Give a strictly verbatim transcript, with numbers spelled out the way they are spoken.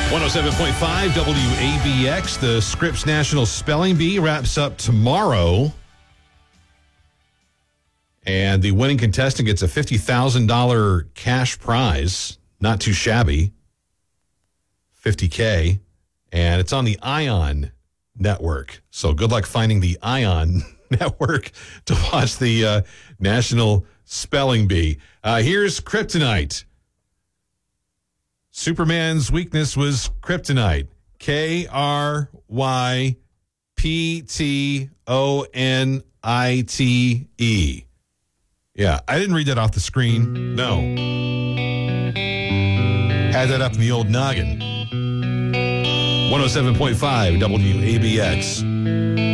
one oh seven point five W A B X. The Scripps National Spelling Bee wraps up tomorrow. And the winning contestant gets a fifty thousand dollars cash prize. Not too shabby. fifty K. And it's on the ION network. So good luck finding the ION network to watch the uh, National Spelling Bee. Uh, here's Kryptonite. Superman's weakness was kryptonite. K R Y P T O N I T E. Yeah, I didn't read that off the screen. No. Had that up in the old noggin. one oh seven point five W A B X.